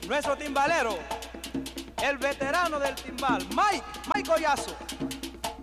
nuestro timbalero, el veterano del timbal, Mike Collazo.